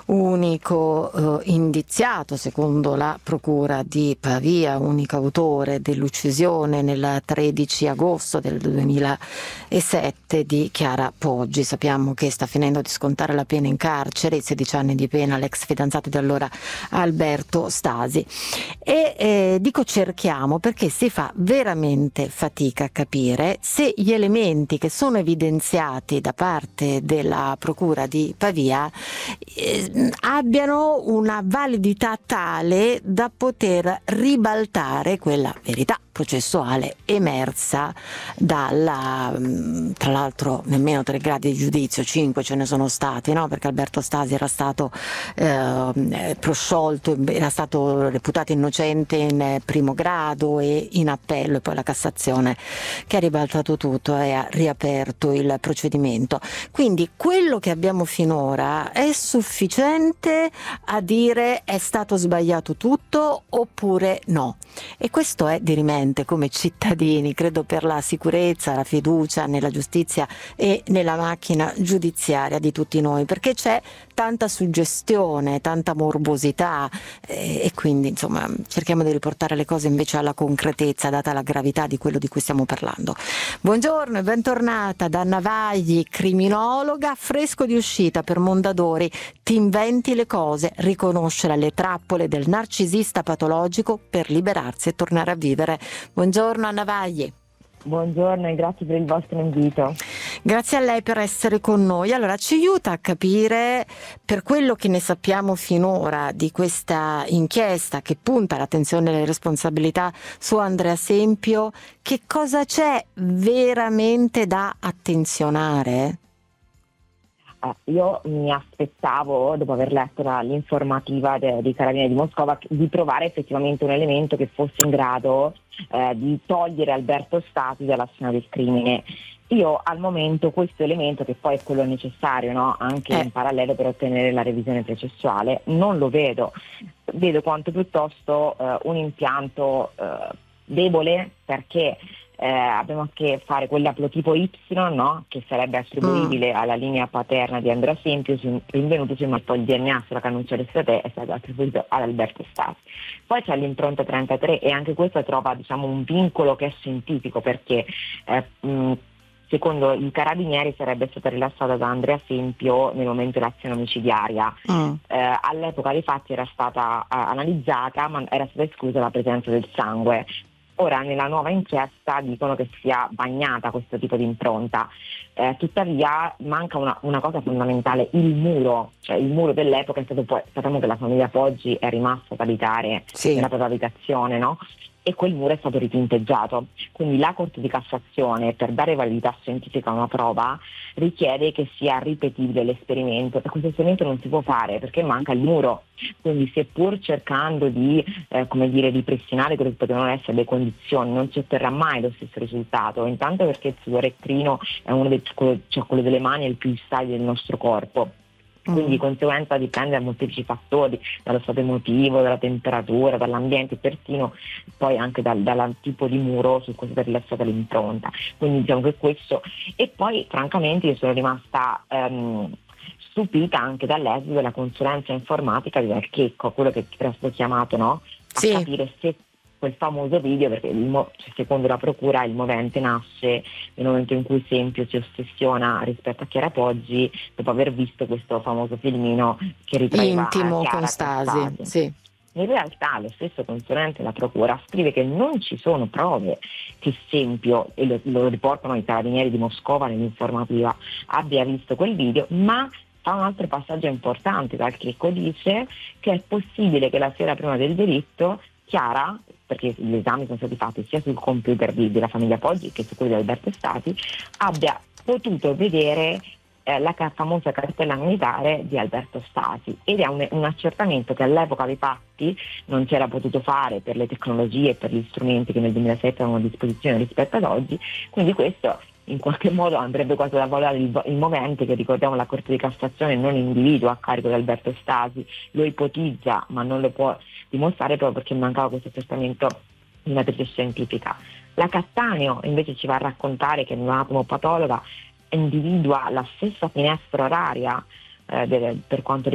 unico indiziato secondo la Procura di Pavia, unico autore dell'uccisione nel 13 agosto del 2007 di Chiara Poggi. Sappiamo che sta finendo di scontare la pena in carcere, i 16 anni di pena, l'ex fidanzato di allora Alberto Stasi. E dico cerchiamo perché si fa veramente fatica a capire se gli elementi che sono evidenziati da parte della Procura di Pavia abbiano una validità tale da poter ribaltare quella verità processuale emersa dalla, tra l'altro nemmeno 3 gradi di giudizio, 5 ce ne sono stati, no? Perché Alberto Stasi era stato prosciolto, era stato reputato innocente in primo grado e in appello, e poi la Cassazione che ha ribaltato tutto e ha riaperto il procedimento. Quindi quello che abbiamo finora è sufficiente a dire è stato sbagliato tutto oppure no? E questo è dirimente come cittadini, credo, per la sicurezza, la fiducia nella giustizia e nella macchina giudiziaria di tutti noi, perché c'è tanta suggestione, tanta morbosità e quindi insomma cerchiamo di riportare le cose invece alla concretezza, data la gravità di quello di cui stiamo parlando. Buongiorno e bentornata da Navagli, criminologa, fresco di uscita per Mondadori. Ti inventi le cose, riconoscere le trappole del narcisista patologico per liberarsi e tornare a vivere. Buongiorno Anna Vagli. Buongiorno e grazie per il vostro invito. Grazie a lei per essere con noi. Allora, ci aiuta a capire, per quello che ne sappiamo finora di questa inchiesta che punta l'attenzione e le responsabilità su Andrea Sempio, che cosa c'è veramente da attenzionare? Io mi aspettavo, dopo aver letto l'informativa dei Carabinieri di Moscova, di trovare effettivamente un elemento che fosse in grado di togliere Alberto Stasi dalla scena del crimine. Io al momento questo elemento, che poi è quello necessario, no? Anche in parallelo per ottenere la revisione processuale, non lo vedo. Vedo quanto piuttosto un impianto debole, perché abbiamo a che fare con l'aplotipo Y, no? Che sarebbe attribuibile alla linea paterna di Andrea Sempio, rinvenutosi, ma poi il DNA sulla cannuccia d'estate è stato attribuito ad Alberto Stasi. Poi c'è l'impronta 33 e anche questa trova, diciamo, un vincolo che è scientifico, perché secondo i Carabinieri sarebbe stata rilasciata da Andrea Sempio nel momento dell'azione omicidiaria. All'epoca dei fatti era stata analizzata, ma era stata esclusa la presenza del sangue. Ora nella nuova inchiesta dicono che sia bagnata questo tipo di impronta, tuttavia manca una cosa fondamentale: il muro. Cioè il muro dell'epoca è stato, poi sappiamo che la famiglia Poggi è rimasta ad abitare nella propria abitazione, no? E quel muro è stato ritinteggiato. Quindi la Corte di Cassazione, per dare validità scientifica a una prova, richiede che sia ripetibile l'esperimento, e questo esperimento non si può fare perché manca il muro. Quindi seppur cercando di ripristinare quelle che potevano essere le condizioni, non si otterrà mai lo stesso risultato, intanto perché il sudore elettrino è uno quello delle mani è il più instabile del nostro corpo. Quindi di conseguenza dipende da molteplici fattori, dallo stato emotivo, dalla temperatura, dall'ambiente, persino poi anche dal tipo di muro su cui è stata rilasciata l'impronta. Quindi diciamo che questo. E poi francamente io sono rimasta stupita anche dall'esito della consulenza informatica di Del Checco, quello che era stato chiamato, no? A capire se quel famoso video, perché secondo la procura il movente nasce nel momento in cui Sempio si ossessiona rispetto a Chiara Poggi, dopo aver visto questo famoso filmino che ritraeva intimo Chiara con Stasi. Sì. In realtà lo stesso consulente della procura scrive che non ci sono prove che Sempio, e lo riportano i Carabinieri di Moscova nell'informativa, abbia visto quel video, ma fa un altro passaggio importante. Dal Checco dice che è possibile che la sera prima del delitto Chiara, perché gli esami sono stati fatti sia sul computer della famiglia Poggi che su quello di Alberto Stasi, abbia potuto vedere la famosa cartella militare di Alberto Stasi, ed è un accertamento che all'epoca dei fatti non si era potuto fare per le tecnologie e per gli strumenti che nel 2007 erano a disposizione rispetto ad oggi. Quindi questo in qualche modo andrebbe quasi da valutare il movente, che ricordiamo la Corte di Cassazione non individua a carico di Alberto Stasi, lo ipotizza ma non lo può dimostrare proprio perché mancava questo accertamento di matrice scientifica. La Cattaneo invece ci va a raccontare che un'atomopatologa individua la stessa finestra oraria per quanto